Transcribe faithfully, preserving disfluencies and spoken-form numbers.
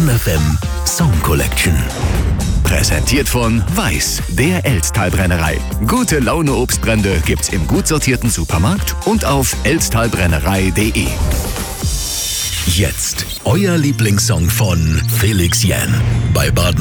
M F M Song Collection. Präsentiert von Weiß, der Elsttalbrennerei. Gute Laune Obstbrände gibt's im gut sortierten Supermarkt und auf elsttalbrennerei punkt de. Jetzt euer Lieblingssong von Felix Jähn bei Baden.